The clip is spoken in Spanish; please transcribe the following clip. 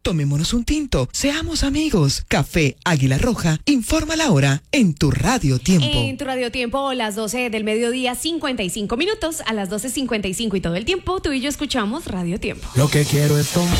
Tomémonos un tinto, seamos amigos. Café Águila Roja, informa la hora en tu Radio Tiempo. En tu Radio Tiempo, las 12 del mediodía, 55 minutos, a las 12:55 y todo el tiempo, tú y yo escuchamos Radio Tiempo. Lo que quiero es tomar.